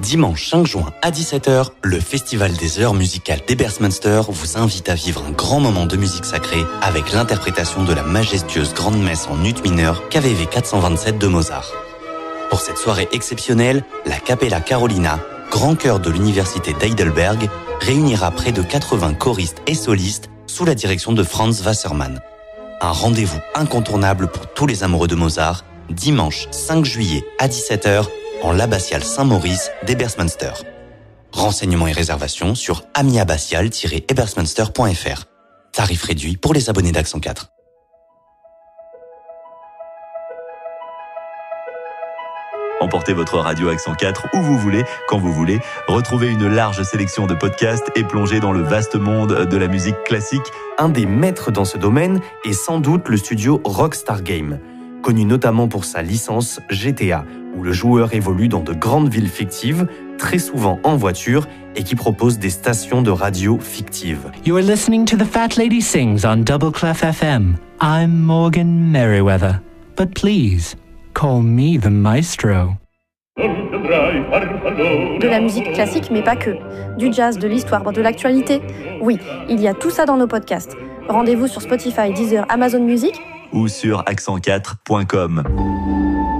Dimanche 5 juin à 17h, le Festival des heures musicales d'Ebersmünster vous invite à vivre un grand moment de musique sacrée avec l'interprétation de la majestueuse grande messe en ut mineur KVV 427 de Mozart. Pour cette soirée exceptionnelle, la Capella Carolina, grand chœur de l'université d'Heidelberg, réunira près de 80 choristes et solistes sous la direction de Franz Wassermann. Un rendez-vous incontournable pour tous les amoureux de Mozart, dimanche 5 juillet à 17h, en l'abbatiale Saint-Maurice d'Ebersmünster. Renseignements et réservations sur amiabbatiale-ebersmünster.fr. Tarif réduit pour les abonnés d'Accent 4. Emportez votre radio Accent 4 où vous voulez, quand vous voulez. Retrouvez une large sélection de podcasts et plongez dans le vaste monde de la musique classique. Un des maîtres dans ce domaine est sans doute le studio Rockstar Games, connu notamment pour sa licence GTA, où le joueur évolue dans de grandes villes fictives, très souvent en voiture, et qui propose des stations de radio fictives. You are listening to The Fat Lady Sings on Double Clef FM. I'm Morgan Merriweather, but please, call me the maestro. De la musique classique, mais pas que. Du jazz, de l'histoire, de l'actualité. Oui, il y a tout ça dans nos podcasts. Rendez-vous sur Spotify, Deezer, Amazon Music ou sur accent4.com.